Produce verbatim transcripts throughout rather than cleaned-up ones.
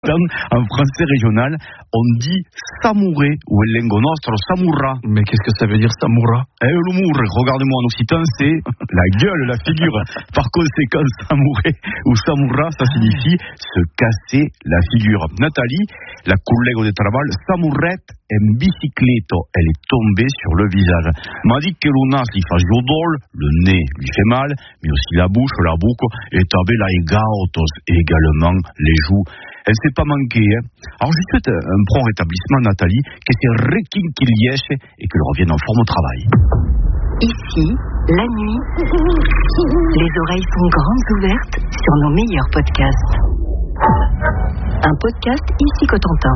En français régional, on dit samouré ou en lingue nostre samoura. Mais qu'est-ce que ça veut dire samoura? Eh, l'humour, regardez-moi en occitan, c'est la gueule, la figure. Par conséquent, samouré ou samoura, ça signifie se casser la figure. Nathalie, la collègue de travail, samourette en bicyclette, elle est tombée sur le visage. M'a dit que l'on a li fa giudol, le nez lui fait mal, mais aussi la bouche, la boucle, et tabe la gaotos, et également les joues. Elle s'est pas manquée, hein. Alors je souhaite un prompt rétablissement, Nathalie, que c'est requin qu'il lièche et qu'elle revienne en forme au travail. Ici, la nuit, les oreilles sont grandes ouvertes sur nos meilleurs podcasts. Un podcast ici Cotentin.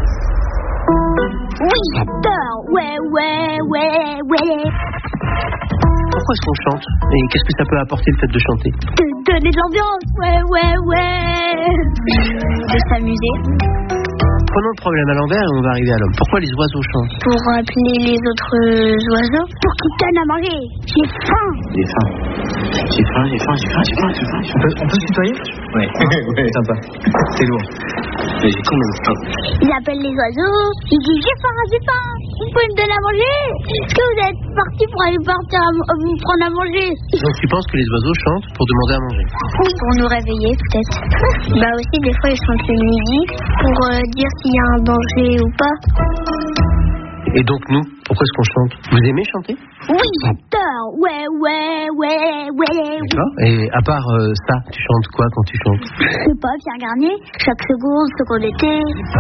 Oui, j'adore. Ouais, ouais, ouais, ouais. Pourquoi est-ce qu'on chante? Et qu'est-ce que ça peut apporter le fait de chanter? De donner de l'ambiance. Ouais, ouais, ouais. De s'amuser. Prenons le problème à l'envers et on va arriver à l'homme. Pourquoi les oiseaux chantent? Pour appeler les autres oiseaux. Pour qu'ils donnent à manger. J'ai faim. J'ai faim. J'ai faim, j'ai faim, j'ai faim, j'ai faim, j'ai faim. On peut, on peut se tutoyer? Ouais. Ouais. Sympa. C'est lourd. Mais j'ai quand même faim. Ils appellent les oiseaux. Ils disent j'ai faim, j'ai faim. Vous pouvez me donner à manger? Est-ce que vous êtes partis pour aller partir à, à vous prendre à manger? Donc tu penses que les oiseaux chantent pour demander à manger? Oui, pour nous réveiller peut-être. Bah aussi des fois ils chantent le midi pour euh, dire s'il y a un danger ou pas. Et donc nous, pourquoi est-ce qu'on chante? Vous aimez chanter? Oui, j'adore. Ouais, ouais, ouais, ouais. D'accord. Et à part euh, ça, tu chantes quoi quand tu chantes? Je sais pas, Pierre Garnier. Chaque seconde, seconde d'été.